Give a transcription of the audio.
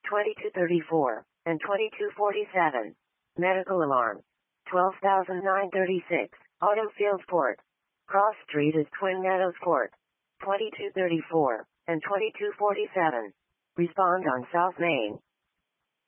2234, and 2247. Medical alarm. 12,936, Autofield Port. Cross Street is Twin Meadows Port. 2234, and 2247. Respond on South Main.